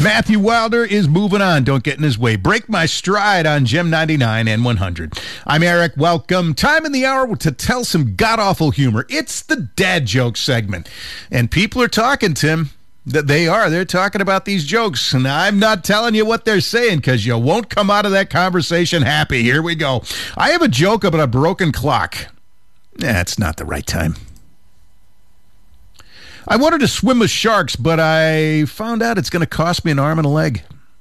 Matthew Wilder is moving on. Don't get in his way. Break my stride on Gem 99 and 100. I'm Eric. Welcome. Time in the hour to tell some god-awful humor. It's the dad joke segment. And people are talking, Tim. They're talking about these jokes. And I'm not telling you what they're saying because you won't come out of that conversation happy. Here we go. I have a joke about a broken clock. It's not the right time. I wanted to swim with sharks, but I found out it's going to cost me an arm and a leg.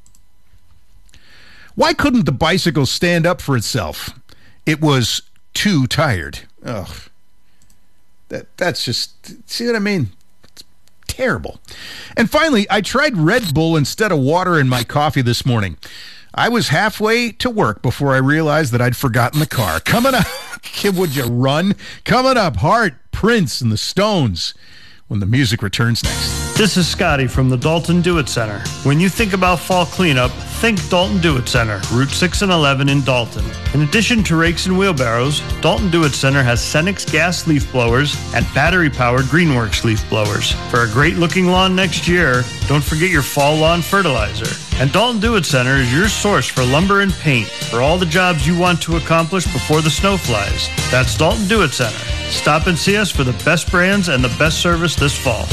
Why couldn't the bicycle stand up for itself? It was too tired. Ugh. That's just, see what I mean? It's terrible. And finally, I tried Red Bull instead of water in my coffee this morning. I was halfway to work before I realized that I'd forgotten the car. Coming up, would you run? Coming up, Heart, Prince, and the Stones. When the music returns next. This is Scotty from the Dalton Do-It Center. When you think about fall cleanup, think Dalton Do-It Center, Route 6 and 11 in Dalton. In addition to rakes and wheelbarrows, Dalton Do-It Center has Cenex gas leaf blowers and battery-powered Greenworks leaf blowers. For a great-looking lawn next year, don't forget your fall lawn fertilizer. And Dalton Do-It Center is your source for lumber and paint for all the jobs you want to accomplish before the snow flies. That's Dalton Do-It Center. Stop and see us for the best brands and the best service this fall.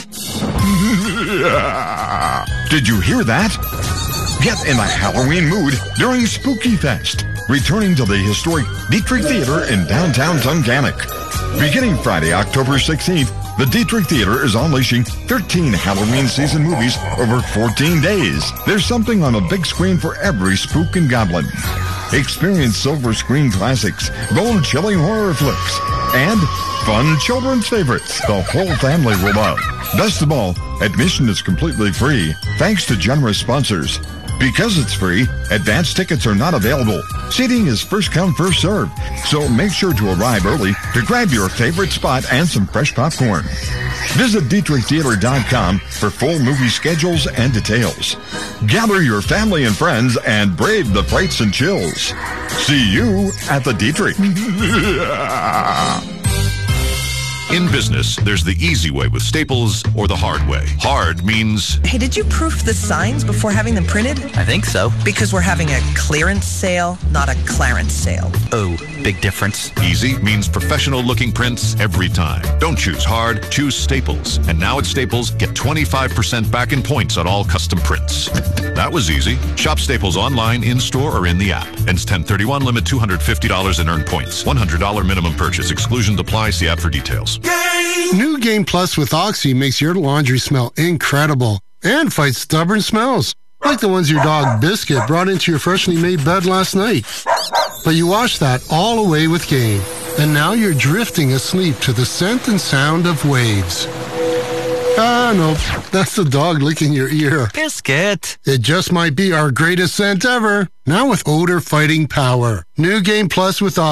Did you hear that? Get in the Halloween mood during Spooky Fest, returning to the historic Dietrich Theater in downtown Tunganic. Beginning Friday, October 16th, the Dietrich Theater is unleashing 13 Halloween season movies over 14 days. There's something on the big screen for every spook and goblin. Experience silver screen classics, bone-chilling horror flicks, and fun children's favorites the whole family will love. Best of all, admission is completely free, thanks to generous sponsors. Because it's free, advance tickets are not available. Seating is first come, first served. So make sure to arrive early to grab your favorite spot and some fresh popcorn. Visit DietrichTheater.com for full movie schedules and details. Gather your family and friends and brave the frights and chills. See you at the Dietrich. In business, there's the easy way with Staples or the hard way. Hard means... Hey, did you proof the signs before having them printed? I think so. Because we're having a clearance sale, not a Clarence sale. Oh, big difference. Easy means professional-looking prints every time. Don't choose hard, choose Staples. And now at Staples, get 25% back in points on all custom prints. That was easy. Shop Staples online, in-store, or in the app. Ends 10/31, limit $250 and earn points. $100 minimum purchase. Exclusions apply. See app for details. New Game Plus with Oxy makes your laundry smell incredible and fights stubborn smells, like the ones your dog Biscuit brought into your freshly made bed last night. But you wash that all away with Game, and now you're drifting asleep to the scent and sound of waves. Ah, no, that's the dog licking your ear. Biscuit. It just might be our greatest scent ever, now with odor-fighting power. New Game Plus with Oxy.